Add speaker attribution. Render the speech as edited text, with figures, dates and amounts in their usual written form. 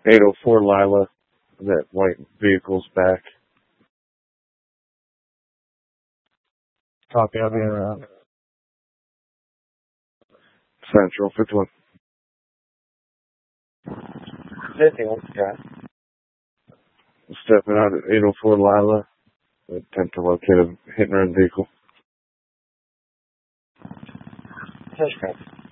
Speaker 1: 804 Lila. That white vehicle's back.
Speaker 2: Copy, I'll be around.
Speaker 1: Central 51.
Speaker 2: Anything else, Scott?
Speaker 1: Stepping out at 804 Lila. Attempt to locate a hit and run vehicle.
Speaker 2: Touchdown.